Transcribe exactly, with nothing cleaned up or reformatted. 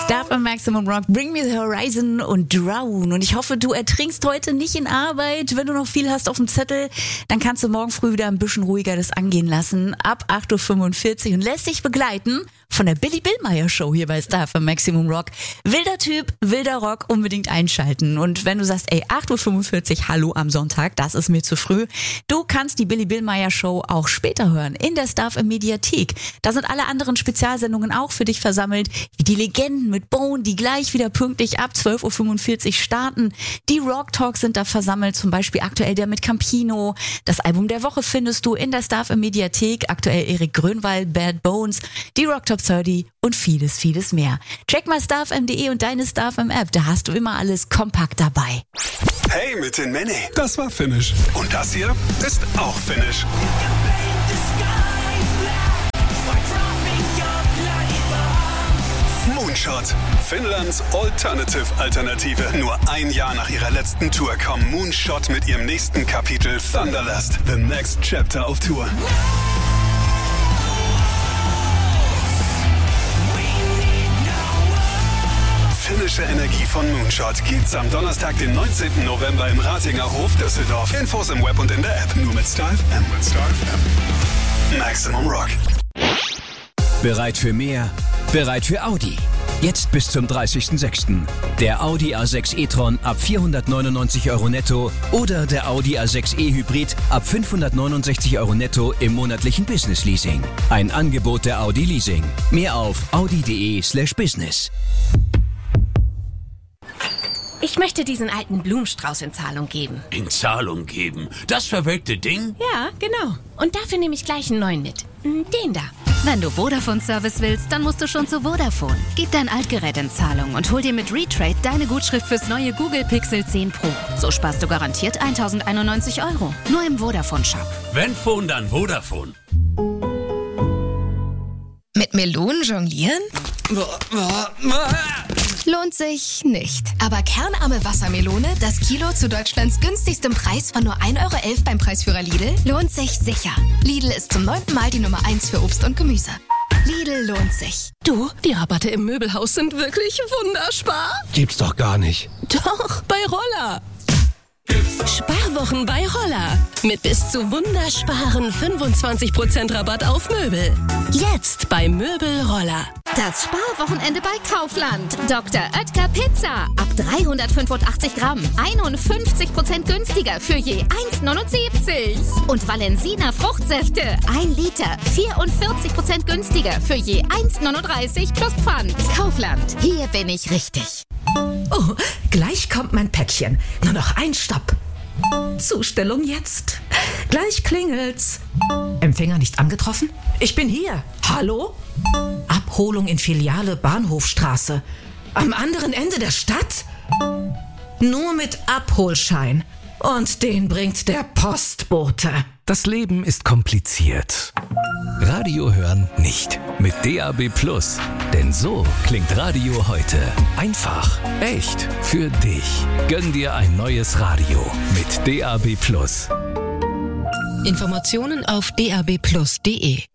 Star am Maximum Rock, Bring Me the Horizon und Drown. Und ich hoffe, du ertrinkst heute nicht in Arbeit. Wenn du noch viel hast auf dem Zettel, dann kannst du morgen früh wieder ein bisschen ruhiger das angehen lassen. Ab acht Uhr fünfundvierzig und lässt dich begleiten von der Billy Billmeyer Show hier bei Star am Maximum Rock. Wilder Typ, wilder Rock, unbedingt einschalten. Und wenn du sagst, ey, acht Uhr fünfundvierzig, hallo am Sonntag, das ist mir zu früh. Du kannst die Billy Billmeyer Show auch später hören in der Star im Mediathek. Da sind alle anderen Spezialsendungen auch für dich versammelt. Die Legenden mit Bone, die gleich wieder pünktlich ab zwölf Uhr fünfundvierzig starten. Die Rock Talks sind da versammelt, zum Beispiel aktuell der mit Campino. Das Album der Woche findest du in der Star im Mediathek. Aktuell Erik Grönwald, Bad Bones, die Rock Top dreißig und vieles, vieles mehr. Check mal starfm punkt de und deine Starfm App, da hast du immer alles kompakt dabei. Hey mit den Männi, das war Finnish. Und das hier ist auch Finnish. Moonshot, Finnlands Alternative-Alternative. Nur ein Jahr nach ihrer letzten Tour kommen Moonshot mit ihrem nächsten Kapitel Thunderlust, The Next Chapter auf Tour. Finnische Energie von Moonshot gibt's am Donnerstag, den neunzehnten November im Ratinger Hof, Düsseldorf. Infos im Web und in der App. Nur mit StarFM. Maximum Rock. Bereit für mehr? Bereit für Audi. Jetzt bis zum dreißigsten sechsten Der Audi A sechs e-tron ab vierhundertneunundneunzig Euro netto oder der Audi A sechs e Hybrid ab fünfhundertneunundsechzig Euro netto im monatlichen Business Leasing. Ein Angebot der Audi Leasing. Mehr auf audi.de slash business. Ich möchte diesen alten Blumenstrauß in Zahlung geben. In Zahlung geben? Das verwelkte Ding? Ja, genau. Und dafür nehme ich gleich einen neuen mit. Den da. Wenn du Vodafone-Service willst, dann musst du schon zu Vodafone. Gib dein Altgerät in Zahlung und hol dir mit Retrade deine Gutschrift fürs neue Google Pixel zehn Pro. So sparst du garantiert tausendeinundneunzig Euro. Nur im Vodafone-Shop. Wenn Phone, dann Vodafone. Mit Melonen jonglieren? Lohnt sich nicht. Aber kernarme Wassermelone, das Kilo zu Deutschlands günstigstem Preis von nur ein Euro elf beim Preisführer Lidl, lohnt sich sicher. Lidl ist zum neunten Mal die Nummer eins für Obst und Gemüse. Lidl lohnt sich. Du, die Rabatte im Möbelhaus sind wirklich wunderbar. Gibt's doch gar nicht. Doch, bei Roller. Sparwochen bei Roller. Mit bis zu wundersparen fünfundzwanzig Prozent Rabatt auf Möbel. Jetzt bei Möbel Roller. Das Sparwochenende bei Kaufland. Doktor Oetker Pizza. Ab dreihundertfünfundachtzig Gramm. einundfünfzig Prozent günstiger für je eins neunundsiebzig. Und Valensina Fruchtsäfte. ein Liter. vierundvierzig Prozent günstiger für je eins neununddreißig plus Pfand. Kaufland. Hier bin ich richtig. Oh, gleich kommt mein Päckchen. Nur noch ein Stopp. Zustellung jetzt. Gleich klingelt's. Empfänger nicht angetroffen? Ich bin hier. Hallo? Abholung in Filiale Bahnhofstraße. Am anderen Ende der Stadt? Nur mit Abholschein. Und den bringt der Postbote. Das Leben ist kompliziert. Radio hören nicht. Mit D A B Plus. Denn so klingt Radio heute. Einfach, echt, für dich. Gönn dir ein neues Radio mit D A B Plus. Informationen auf d a b plus punkt de.